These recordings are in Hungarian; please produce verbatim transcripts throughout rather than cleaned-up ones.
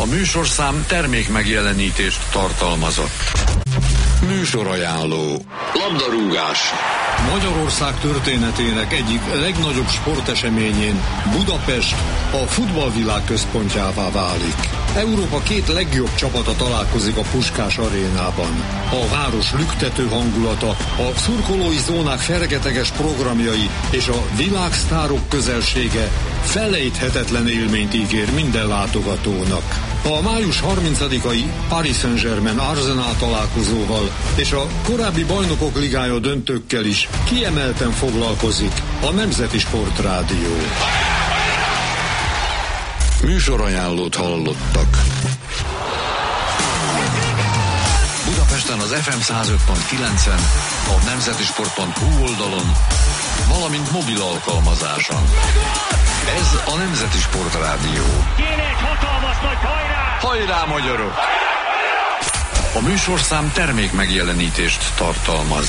A műsorszám termék megjelenítést tartalmazott. Műsorajánló. Labdarúgás. Magyarország történetének egyik legnagyobb sporteseményén Budapest a futballvilág központjává válik. Európa két legjobb csapata találkozik a Puskás arénában. A város lüktető hangulata, a szurkolói zónák fergeteges programjai és a világsztárok közelsége felejthetetlen élményt ígér minden látogatónak. A május harmincadikai Paris Saint-Germain Arsenal találkozóval és a korábbi Bajnokok Ligája döntőkkel is kiemelten foglalkozik a Nemzeti Sportrádió. Műsorajánlót hallottak. Budapesten az ef em száz öt pont kilencen, a nemzetisport pont hu oldalon, valamint mobil alkalmazáson. Ez a Nemzeti Sportrádió. Kéne egy hatalmas nagy hajrá! Hajrá, magyarok! A műsorszám termék megjelenítést tartalmaz.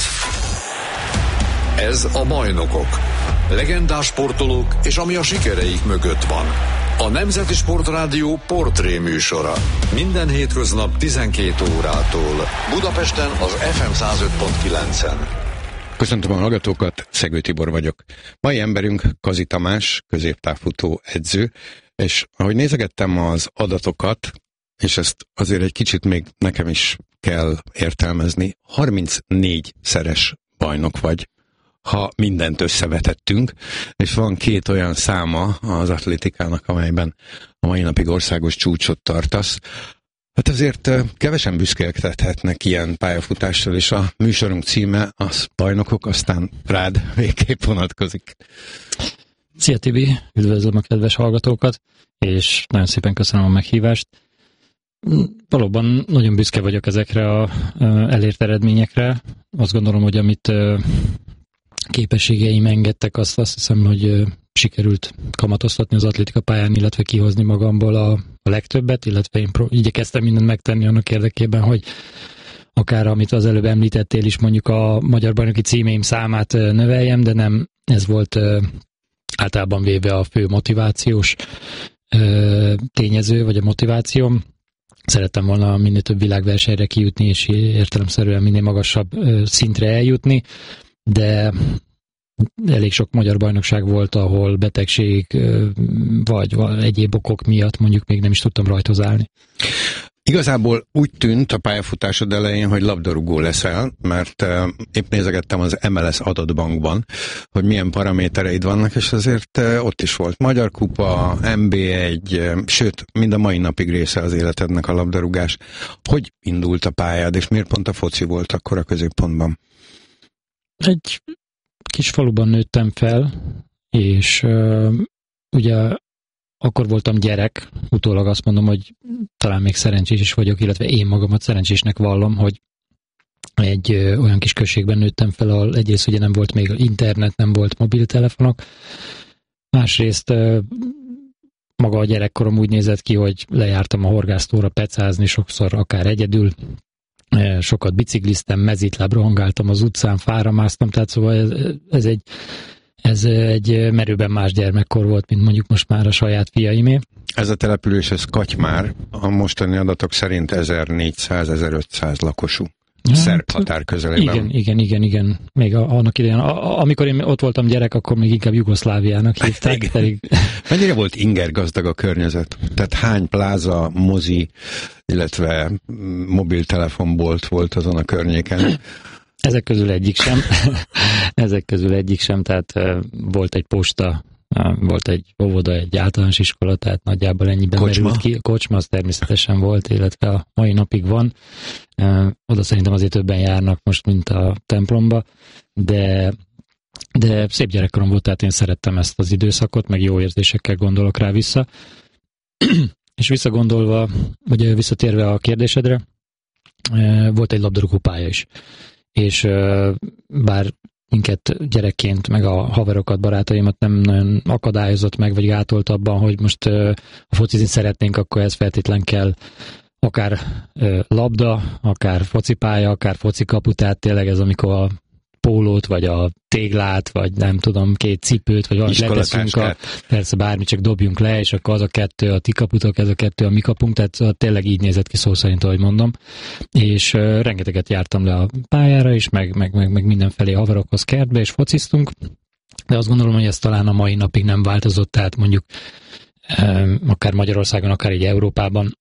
Ez a Bajnokok. Legendás sportolók és ami a sikereik mögött van. A Nemzeti Sportrádió portré műsora. Minden hétköznap tizenkét órától. Budapesten az ef em száz öt pont kilencen. Köszöntöm a hallgatókat, Szegő Tibor vagyok. Mai emberünk Kazi Tamás, középtávfutó edző, és ahogy nézegettem az adatokat, és ezt azért egy kicsit még nekem is kell értelmezni, harmincnégy szeres bajnok vagy, ha mindent összevetettünk, és van két olyan száma az atlétikának, amelyben a mai napig országos csúcsot tartasz. Hát azért kevesen büszkélkedhetnek ilyen pályafutással, és a műsorunk címe az Bajnokok, aztán rád végképp vonatkozik. Szia Tibi, üdvözlöm a kedves hallgatókat, és nagyon szépen köszönöm a meghívást. Valóban nagyon büszke vagyok ezekre a elért eredményekre. Azt gondolom, hogy amit képességeim engedtek, azt, azt hiszem, hogy sikerült kamatoztatni az atlétika pályán, illetve kihozni magamból a, a legtöbbet, illetve én pró- igyekeztem mindent megtenni annak érdekében, hogy akár amit az előbb említettél is, mondjuk a magyar bajnoki címeim számát növeljem, de nem ez volt általában véve a fő motivációs tényező, vagy a motivációm. Szerettem volna minél több világversenyre kijutni, és értelemszerűen minél magasabb szintre eljutni, de elég sok magyar bajnokság volt, ahol betegség vagy egyéb okok miatt mondjuk még nem is tudtam rajthoz állni. Igazából úgy tűnt a pályafutásod elején, hogy labdarúgó leszel, mert uh, épp nézegettem az em el es adatbankban, hogy milyen paramétereid vannak, és azért uh, ott is volt Magyar Kupa, em bé egy, uh, sőt, mind a mai napig része az életednek a labdarúgás. Hogy indult a pályád, és miért pont a foci volt akkor a középpontban? Egy kis faluban nőttem fel, és uh, ugye akkor voltam gyerek, utólag azt mondom, hogy talán még szerencsés is vagyok, illetve én magamat szerencsésnek vallom, hogy egy ö, olyan kis községben nőttem fel, ahol egyrészt ugye nem volt még internet, nem volt mobiltelefonok, másrészt ö, maga a gyerekkorom úgy nézett ki, hogy lejártam a horgásztóra pecázni, sokszor akár egyedül, sokat bicikliztem, mezitláb rohangáltam az utcán, fára másztam, tehát szóval ez, ez egy Ez egy merőben más gyermekkor volt, mint mondjuk most már a saját fiaimé. Ez a település, ez Katymár, a mostani adatok szerint ezernégyszáz-ezerötszáz lakosú. Hát, szerb határ közelében. Igen, igen, igen, igen. Még a, annak idején, a, amikor én ott voltam gyerek, akkor még inkább Jugoszláviának hívták. Pedig... Mennyire volt inger gazdag a környezet? Tehát hány pláza, mozi, illetve mobiltelefonbolt volt azon a környéken? Ezek közül egyik sem. Ezek közül egyik sem, tehát uh, volt egy posta, uh, volt egy óvoda, egy általános iskola, tehát nagyjából ennyiben merült ki. A kocsma az természetesen volt, illetve a mai napig van. Uh, oda szerintem azért többen járnak most, mint a templomba, de, de szép gyerekkorom volt, tehát én szerettem ezt az időszakot, meg jó érzésekkel gondolok rá vissza. És visszagondolva, vagy visszatérve a kérdésedre, uh, volt egy labdarúgópálya is. És bár minket gyerekként, meg a haverokat, barátaimat nem nagyon akadályozott meg, vagy gátolt abban, hogy most a focizni szeretnénk, akkor ez feltétlen kell akár labda, akár focipálya, akár focikapu, tehát tényleg ez, amikor a pólót, vagy a téglát, vagy nem tudom, két cipőt, vagy valamit leteszünk, a, persze bármi, csak dobjunk le, és akkor az a kettő a ti kaputok, ez a kettő a mi kapunk, tehát tényleg így nézett ki szó szerint, ahogy mondom. És uh, rengeteget jártam le a pályára is, meg, meg, meg, meg mindenfelé haverokhoz kertbe, és fociztunk, de azt gondolom, hogy ez talán a mai napig nem változott, tehát mondjuk um, akár Magyarországon, akár így Európában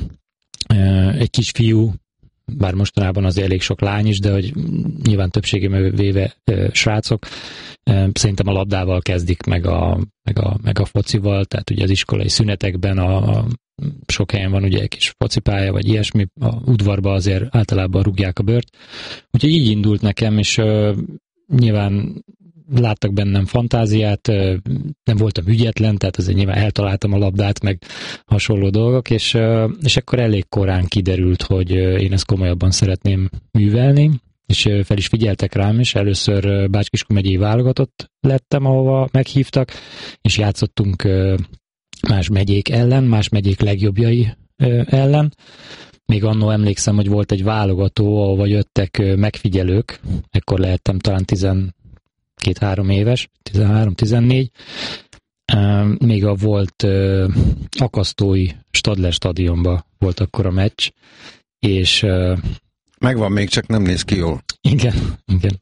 uh, egy kis fiú, bár mostanában azért elég sok lány is, de hogy nyilván többségében véve e, srácok, e, szerintem a labdával kezdik, meg a, meg, a, meg a focival, tehát ugye az iskolai szünetekben a, a sok helyen van ugye egy kis focipálya, vagy ilyesmi, a udvarba azért általában rúgják a bőrt. Úgyhogy így indult nekem, és e, nyilván láttak bennem fantáziát, nem voltam ügyetlen, tehát azért nyilván eltaláltam a labdát, meg hasonló dolgok, és, és akkor elég korán kiderült, hogy én ezt komolyabban szeretném művelni, és fel is figyeltek rám, és először Bács-Kiskun megyei válogatott lettem, ahova meghívtak, és játszottunk más megyék ellen, más megyék legjobbjai ellen. Még annó emlékszem, hogy volt egy válogató, ahova jöttek megfigyelők, ekkor lehettem talán tizenkét-három éves, tizenhárom-tizennégy, még a volt akasztói Stadler stadionban volt akkor a meccs, és megvan még, csak nem néz ki jól. Igen, igen.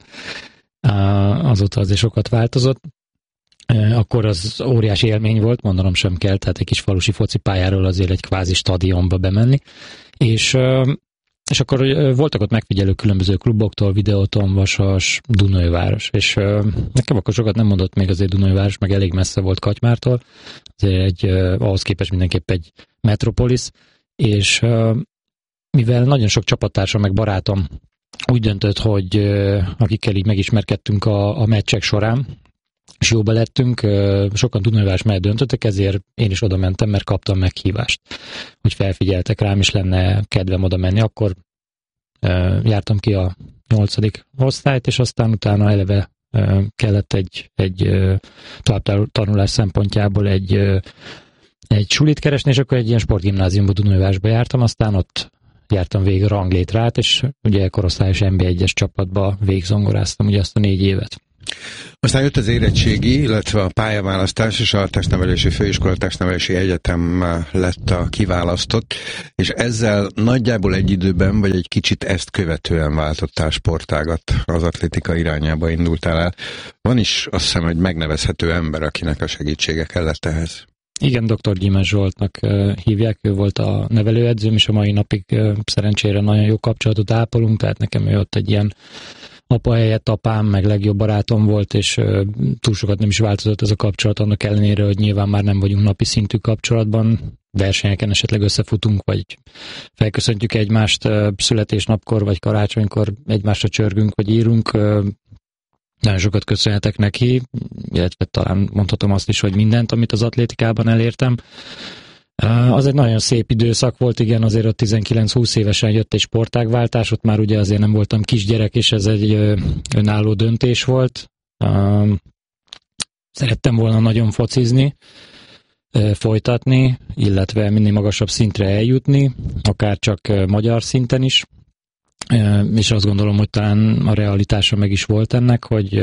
Azóta azért sokat változott. Akkor az óriási élmény volt, mondanom sem kell, tehát egy kis falusi focipályáról azért egy kvázi stadionba bemenni, és És akkor voltak ott megfigyelő különböző kluboktól, Videóton, Vasas, Dunajváros, és nekem akkor sokat nem mondott még azért Dunajváros, meg elég messze volt Katymártól, azért egy, ahhoz képest mindenképp egy metropolis, és mivel nagyon sok csapattársam meg barátom úgy döntött, hogy akikkel így megismerkedtünk a, a meccsek során, és jóba lettünk, sokan Dunajváros mellett döntöttek, ezért én is oda mentem, mert kaptam meghívást, hogy felfigyeltek rám, és lenne kedvem oda menni. Akkor jártam ki a nyolcadik osztályt, és aztán utána eleve kellett egy, egy továbbtanulás szempontjából egy, egy sulit keresni, és akkor egy ilyen sportgimnáziumba Dunajvárosba jártam, aztán ott jártam végig ranglétrát, és ugye korosztályos en bé egyes csapatba végigzongoráztam ugye azt a négy évet. Aztán jött az érettségi, illetve a pályaválasztás, és a Testnevelési Főiskola Testnevelési Egyetem lett a kiválasztott, és ezzel nagyjából egy időben, vagy egy kicsit ezt követően váltottál sportágat, az atlétika irányába indultál el. Van is azt hiszem, hogy megnevezhető ember, akinek a segítsége kellett ehhez. Igen, doktor Gyimes Zsoltnak hívják, ő volt a nevelőedzőm, és a mai napig szerencsére nagyon jó kapcsolatot ápolunk, tehát nekem ő ott egy ilyen apa helyett apám, meg legjobb barátom volt, és uh, túl sokat nem is változott ez a kapcsolat, annak ellenére, hogy nyilván már nem vagyunk napi szintű kapcsolatban, versenyeken esetleg összefutunk, vagy felköszöntjük egymást uh, születésnapkor, vagy karácsonykor egymásra csörgünk, vagy írunk. Uh, nagyon sokat köszönhetek neki, illetve talán mondhatom azt is, hogy mindent, amit az atlétikában elértem. Az egy nagyon szép időszak volt, igen, azért ott tizenkilenc-húsz évesen jött egy sportágváltás, ott már ugye azért nem voltam kisgyerek, és ez egy önálló döntés volt. Szerettem volna nagyon focizni, folytatni, illetve minél magasabb szintre eljutni, akár csak magyar szinten is, és azt gondolom, hogy talán a realitása meg is volt ennek, hogy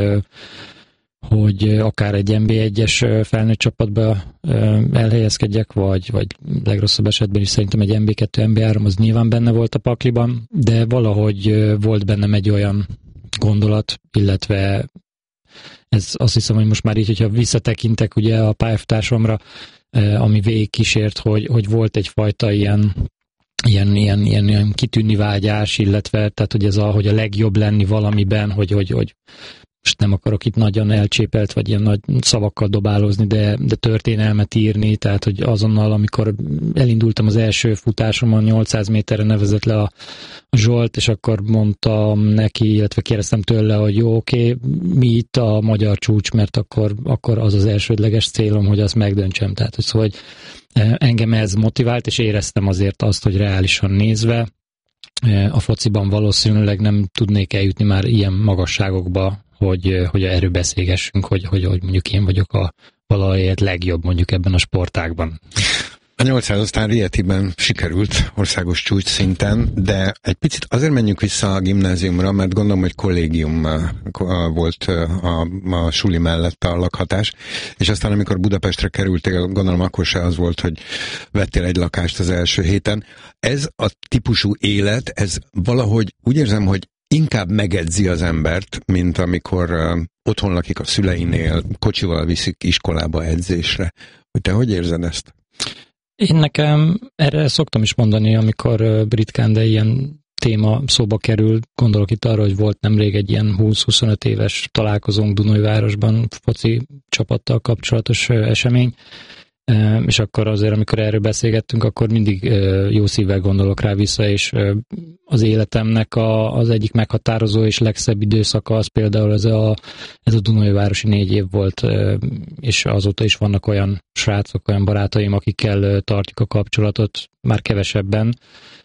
hogy akár egy en bé egyes felnőtt csapatba elhelyezkedjek, vagy, vagy legrosszabb esetben is szerintem egy en bé kettő, en bé három az nyilván benne volt a pakliban, de valahogy volt bennem egy olyan gondolat, illetve ez azt hiszem, hogy most már így, hogyha visszatekintek ugye a pályafutásamra, ami végig kísért, hogy, hogy volt egyfajta ilyen Ilyen, ilyen, ilyen, ilyen kitűnni vágyás, illetve tehát, hogy ez a, hogy a legjobb lenni valamiben, hogy, hogy, hogy most nem akarok itt nagyon elcsépelt, vagy ilyen nagy szavakkal dobálózni, de, de történelmet írni, tehát, hogy azonnal, amikor elindultam az első futásomon, nyolcszáz méterre nevezett le a Zsolt, és akkor mondtam neki, illetve kérdeztem tőle, hogy jó, oké, mi itt a magyar csúcs, mert akkor, akkor az az elsődleges célom, hogy azt megdöntsem. Tehát, hogy szóval, hogy engem ez motivált, és éreztem azért azt, hogy reálisan nézve a fociban valószínűleg nem tudnék eljutni már ilyen magasságokba, hogy, hogy erről beszélgessünk, hogy, hogy, hogy mondjuk én vagyok a valahelyett legjobb mondjuk ebben a sportágban. A nyolcszáz aztán Rietiben sikerült országos csúcs szinten, de egy picit azért menjünk vissza a gimnáziumra, mert gondolom, hogy kollégium volt a, a suli mellett a lakhatás, és aztán amikor Budapestre kerültél, gondolom akkor se az volt, hogy vettél egy lakást az első héten. Ez a típusú élet, ez valahogy úgy érzem, hogy inkább megedzi az embert, mint amikor uh, otthon lakik a szüleinél, kocsival viszik iskolába edzésre. Hogy te hogy érzed ezt? Én nekem erre szoktam is mondani, amikor uh, ritkán, de ilyen téma szóba kerül. Gondolok itt arra, hogy volt nemrég egy ilyen húsz-huszonöt éves találkozónk Dunajvárosban, foci csapattal kapcsolatos uh, esemény, uh, és akkor azért, amikor erről beszélgettünk, akkor mindig uh, jó szívvel gondolok rá vissza, és uh, az életemnek a, az egyik meghatározó és legszebb időszaka az például ez a, ez a Dunajvárosi négy év volt, uh, és azóta is vannak olyan srácok, olyan barátaim, akikkel uh, tartjuk a kapcsolatot, már kevesebben,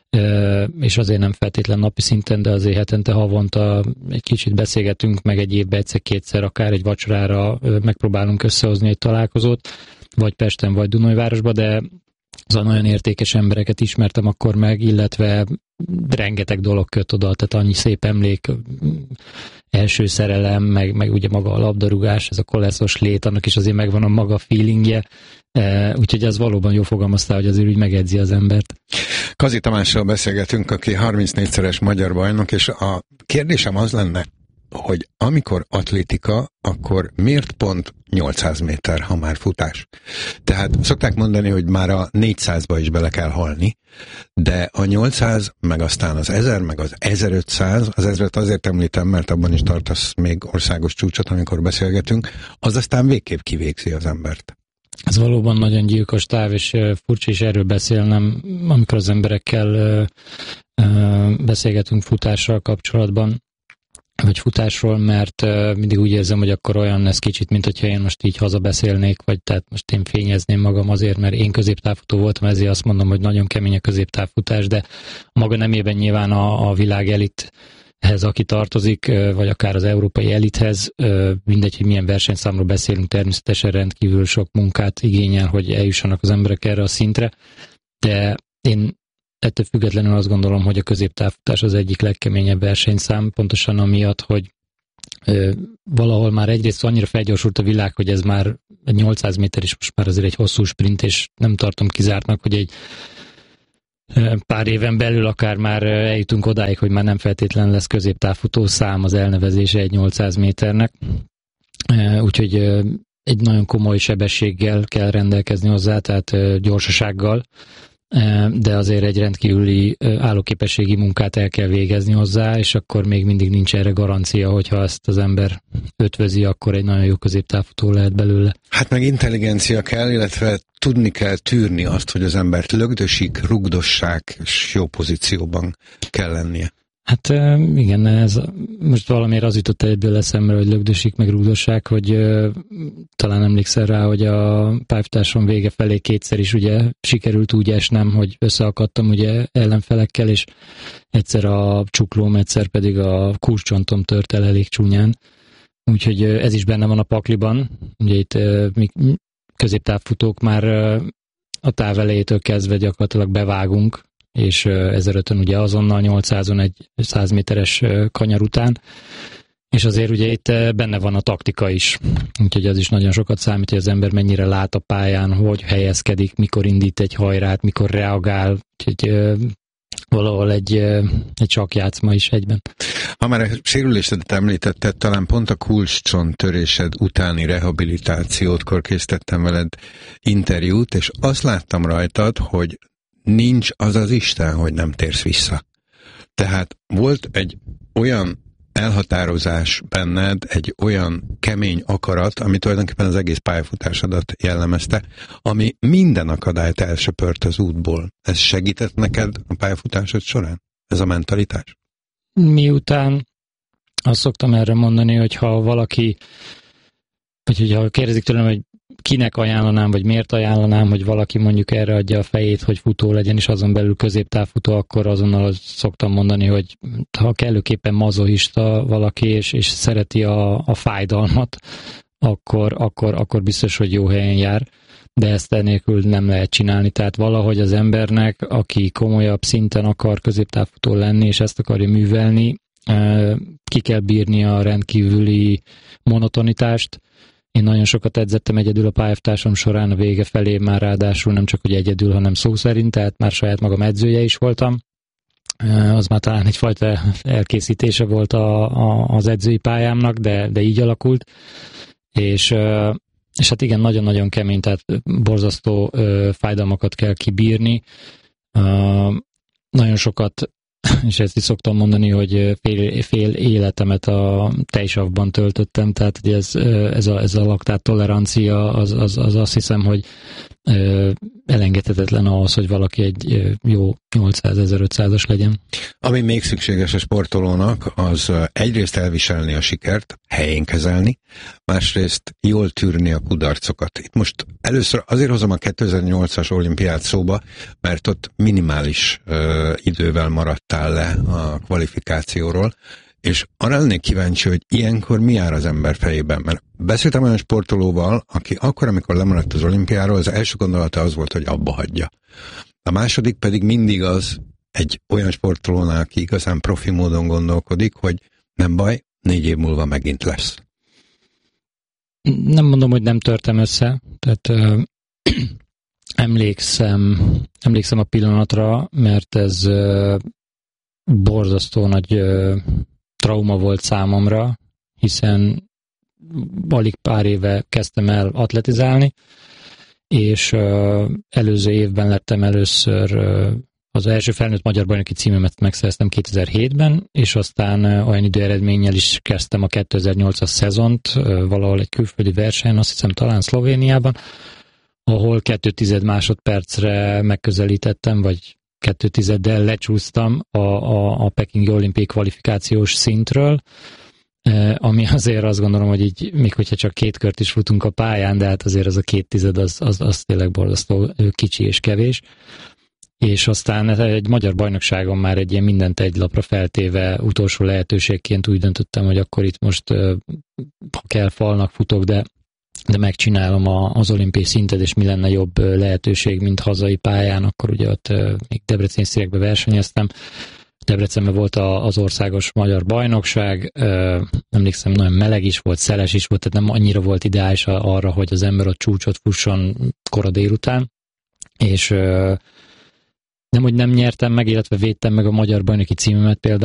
és azért nem feltétlen napi szinten, de azért hetente, havonta egy kicsit beszélgetünk, meg egy évben egyszer-kétszer, akár egy vacsorára megpróbálunk összehozni egy találkozót, vagy Pesten, vagy Dunajvárosba, de azon olyan értékes embereket ismertem akkor meg, illetve rengeteg dolog köt oda, tehát annyi szép emlék, első szerelem, meg, meg ugye maga a labdarúgás, ez a koleszos lét, annak is azért megvan a maga feelingje, úgyhogy ez valóban jó fogalmaztál, hogy azért úgy megedzi az embert. Kazi Tamással beszélgetünk, aki harmincnégyszeres magyar bajnok, és a kérdésem az lenne, hogy amikor atlétika, akkor miért pont nyolcszáz méter, ha már futás? Tehát szokták mondani, hogy már a négyszázba is bele kell halni, de a nyolcszáz, meg aztán az ezer, meg az ezerötszáz, az ezret azért említem, mert abban is tartasz még országos csúcsot, amikor beszélgetünk, az aztán végképp kivégzi az embert. Ez valóban nagyon gyilkos táv, és furcsa is erről beszélnem, amikor az emberekkel beszélgetünk futással kapcsolatban, vagy futásról, mert mindig úgy érzem, hogy akkor olyan ez kicsit, mint hogyha én most így hazabeszélnék, vagy tehát most én fényezném magam azért, mert én középtávfutó voltam, ezért azt mondom, hogy nagyon kemény a középtávfutás, de a maga nemében nyilván a, a világ elithez, aki tartozik, vagy akár az európai elithez, mindegy, hogy milyen versenyszámról beszélünk, természetesen rendkívül sok munkát igényel, hogy eljussanak az emberek erre a szintre, de én ettől függetlenül azt gondolom, hogy a középtávfutás az egyik legkeményebb versenyszám, pontosan amiatt, hogy ö, valahol már egyrészt annyira felgyorsult a világ, hogy ez már nyolcszáz méter is most már azért egy hosszú sprint, és nem tartom kizártnak, hogy egy ö, pár éven belül akár már eljutunk odáig, hogy már nem feltétlen lesz középtávfutó szám az elnevezése egy nyolcszáz méternek. Ö, úgyhogy ö, egy nagyon komoly sebességgel kell rendelkezni hozzá, tehát ö, gyorsasággal, de azért egy rendkívüli állóképességi munkát el kell végezni hozzá, és akkor még mindig nincs erre garancia, hogyha ezt az ember ötvözi, akkor egy nagyon jó középtávfutó lehet belőle. Hát meg intelligencia kell, illetve tudni kell tűrni azt, hogy az embert lögdösik, rugdossák, és jó pozícióban kell lennie. Hát igen, ez most valamiért az jutott egyből eszembe, hogy lögdösik, meg rúgdossák, hogy uh, talán emlékszel rá, hogy a pályafutásom vége felé kétszer is ugye sikerült úgy esnem, hogy összeakadtam ugye ellenfelekkel, és egyszer a csuklóm, egyszer pedig a kulcscsontom tört el elég csúnyán. Úgyhogy uh, ez is benne van a pakliban. Ugye itt uh, mi középtávfutók már uh, a táv elejétől kezdve gyakorlatilag bevágunk, és ezerötön ugye azonnal nyolcszázon egy száz méteres kanyar után, és azért ugye itt benne van a taktika is, úgyhogy az is nagyon sokat számít, hogy az ember mennyire lát a pályán, hogy helyezkedik, mikor indít egy hajrát, mikor reagál, úgyhogy valahol egy, egy sakkjátszma is egyben. Ha már a sérülésedet említetted, talán pont a kulcscsont törésed utáni rehabilitációtkor készítettem veled interjút, és azt láttam rajtad, hogy nincs az az Isten, hogy nem térsz vissza. Tehát volt egy olyan elhatározás benned, egy olyan kemény akarat, ami tulajdonképpen az egész pályafutásodat jellemezte, ami minden akadályt elsöpört az útból. Ez segített neked a pályafutásod során? Ez a mentalitás? Miután azt szoktam erre mondani, hogy ha valaki, vagy hogyha kérdezik tőlem, hogy kinek ajánlanám, vagy miért ajánlanám, hogy valaki mondjuk erre adja a fejét, hogy futó legyen, és azon belül középtávfutó, akkor azonnal azt szoktam mondani, hogy ha kellőképpen mazochista valaki, és, és szereti a, a fájdalmat, akkor, akkor, akkor biztos, hogy jó helyen jár. de ezt enélkül nem lehet csinálni, tehát valahogy az embernek, aki komolyabb szinten akar középtávfutó lenni, és ezt akarja művelni, ki kell bírni a rendkívüli monotonitást. Én nagyon sokat edzettem egyedül a pályafutásom során, a vége felé már ráadásul nem csak hogy egyedül, hanem szó szerint, tehát már saját magam edzője is voltam. Az már talán egyfajta elkészítése volt a, a, az edzői pályámnak, de, de így alakult. És, és hát igen, nagyon-nagyon kemény, tehát borzasztó fájdalmakat kell kibírni. Nagyon sokat, és ezt is szoktam mondani, hogy fél, fél életemet a tejsavban töltöttem, tehát hogy ez, ez a, ez a laktát tolerancia, az, az, az azt hiszem, hogy elengedhetetlen ahhoz, hogy valaki egy jó nyolcszáz-ezerötszázas legyen. Ami még szükséges a sportolónak, az egyrészt elviselni a sikert, helyén kezelni, másrészt jól tűrni a kudarcokat. Itt most először azért hozom a kétezer-nyolcas olimpiát szóba, mert ott minimális uh, idővel maradtál le a kvalifikációról, és arra lennék kíváncsi, hogy ilyenkor mi jár az ember fejében, mert beszéltem olyan sportolóval, aki akkor, amikor lemaradt az olimpiáról, az első gondolata az volt, hogy abba hagyja. A második pedig mindig az egy olyan sportolónál, aki igazán profi módon gondolkodik, hogy nem baj, négy év múlva megint lesz. Nem mondom, hogy nem törtem össze, tehát ö, emlékszem, emlékszem a pillanatra, mert ez ö, borzasztó nagy ö, trauma volt számomra, hiszen alig pár éve kezdtem el atletizálni, és uh, előző évben lettem először uh, az első felnőtt magyar bajnoki címemet megszereztem kétezer-hétben, és aztán uh, olyan időeredménnyel is kezdtem a kétezer-nyolcas szezont, uh, valahol egy külföldi versenyen, azt hiszem talán Szlovéniában, ahol két tized másodpercre megközelítettem, vagy kettő tizeddel lecsúsztam a, a, a pekingi olimpiai kvalifikációs szintről, ami azért azt gondolom, hogy így, még hogyha csak két kört is futunk a pályán, de hát azért az a két tized, az, az, az tényleg borzasztó kicsi és kevés. És aztán egy magyar bajnokságon már egy ilyen mindent egy lapra feltéve utolsó lehetőségként úgy döntöttem, hogy akkor itt most, ha kell, falnak futok, de de megcsinálom a, az olimpiai szintet, és mi lenne jobb lehetőség, mint hazai pályán, akkor ugye ott még Debreceni szírekbe versenyeztem. Debrecenben volt a, az országos magyar bajnokság, emlékszem, nagyon meleg is volt, szeles is volt, tehát nem annyira volt ideális arra, hogy az ember ott csúcsot fusson kora délután, és nem, hogy nem nyertem meg, illetve védtem meg a magyar bajnoki címemet például,